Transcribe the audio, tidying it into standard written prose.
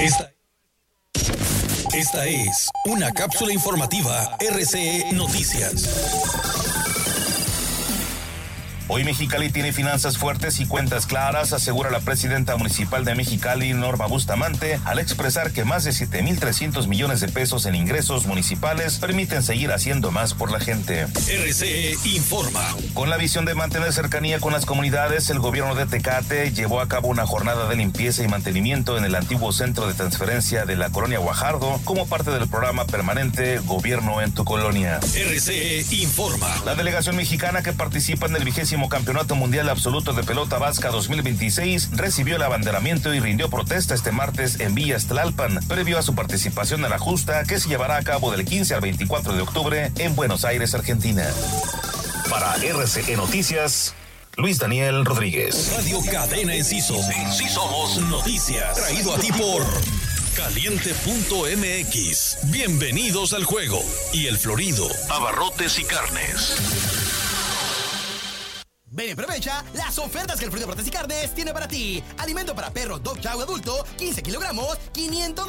Esta es una cápsula informativa RCE Noticias. Hoy Mexicali tiene finanzas fuertes y cuentas claras, asegura la presidenta municipal de Mexicali, Norma Bustamante, al expresar que más de 7,300 millones de pesos en ingresos municipales permiten seguir haciendo más por la gente. RCE informa. Con la visión de mantener cercanía con las comunidades, el gobierno de Tecate llevó a cabo una jornada de limpieza y mantenimiento en el antiguo centro de transferencia de la colonia Guajardo, como parte del programa permanente Gobierno en tu Colonia. RCE informa. La delegación mexicana que participa en el 20º Campeonato Mundial Absoluto de Pelota Vasca 2026 recibió el abanderamiento y rindió protesta este martes en Villas Tlalpan, previo a su participación en la justa que se llevará a cabo del 15 al 24 de octubre en Buenos Aires, Argentina. Para RCE Noticias, Luis Daniel Rodríguez. Radio Cadena Enciso. Sí somos noticias. Traído a ti por Caliente.mx. Bienvenidos al juego. Y El Florido. Abarrotes y carnes. Ven y aprovecha las ofertas que el Florido Abarrotes y Carnes tiene para ti. Alimento para perro, dog chow adulto, 15 kilogramos, $500.